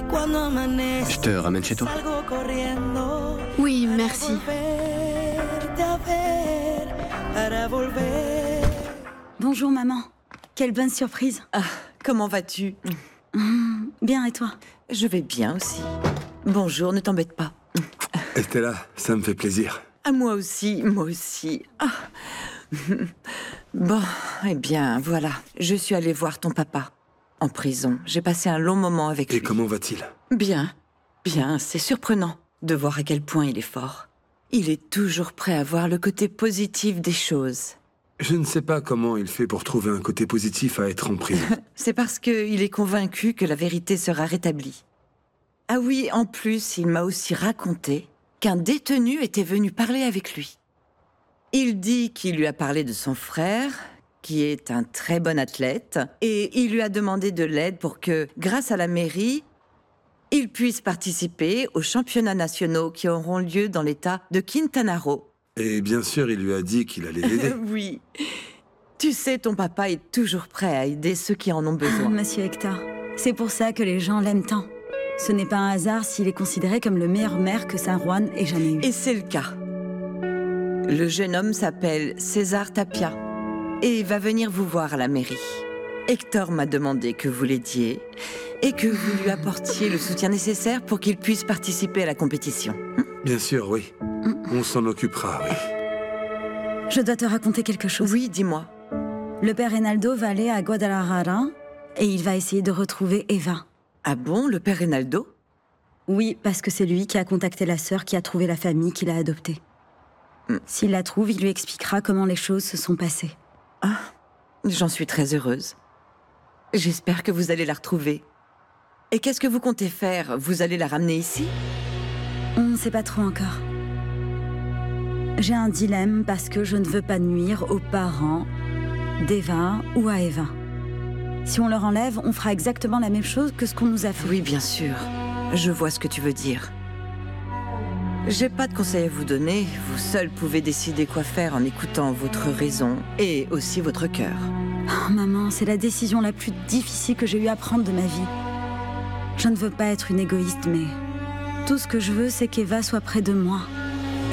Je te ramène chez toi. Oui, merci. Bonjour maman, quelle bonne surprise. Ah, comment vas-tu? Bien, et toi? Je vais bien aussi. Bonjour, ne t'embête pas. Estella, ça me fait plaisir. Ah, moi aussi, moi aussi. Ah. Bon, eh bien, voilà. Je suis allée voir ton papa en prison. J'ai passé un long moment avec lui. Et comment va-t-il? Bien, bien, c'est surprenant de voir à quel point il est fort. Il est toujours prêt à voir le côté positif des choses. Je ne sais pas comment il fait pour trouver un côté positif à être en prison. C'est parce qu'il est convaincu que la vérité sera rétablie. Ah oui, en plus, il m'a aussi raconté qu'un détenu était venu parler avec lui. Il dit qu'il lui a parlé de son frère, qui est un très bon athlète, et il lui a demandé de l'aide pour que, grâce à la mairie, il puisse participer aux championnats nationaux qui auront lieu dans l'état de Quintana Roo. Et bien sûr, il lui a dit qu'il allait l'aider. Oui. Tu sais, ton papa est toujours prêt à aider ceux qui en ont besoin. Monsieur Hector, c'est pour ça que les gens l'aiment tant. Ce n'est pas un hasard s'il est considéré comme le meilleur maire que San Juan ait jamais eu. Et c'est le cas. Le jeune homme s'appelle César Tapia et va venir vous voir à la mairie. Hector m'a demandé que vous l'aidiez et que vous lui apportiez le soutien nécessaire pour qu'il puisse participer à la compétition. Bien sûr, oui. On s'en occupera, oui. Je dois te raconter quelque chose. Oui, dis-moi. Le père Reynaldo va aller à Guadalajara et il va essayer de retrouver Eva. Ah bon, le père Reynaldo? Oui, parce que c'est lui qui a contacté la sœur qui a trouvé la famille qu'il a adoptée. S'il la trouve, il lui expliquera comment les choses se sont passées. Ah, j'en suis très heureuse. J'espère que vous allez la retrouver. Et qu'est-ce que vous comptez faire? Vous allez la ramener ici? On ne sait pas trop encore. J'ai un dilemme parce que je ne veux pas nuire aux parents d'Eva ou à Eva. Si on leur enlève, on fera exactement la même chose que ce qu'on nous a fait. Oui, bien sûr. Je vois ce que tu veux dire. J'ai pas de conseils à vous donner. Vous seul pouvez décider quoi faire en écoutant votre raison et aussi votre cœur. Oh, maman, c'est la décision la plus difficile que j'ai eu à prendre de ma vie. Je ne veux pas être une égoïste, mais tout ce que je veux, c'est qu'Eva soit près de moi.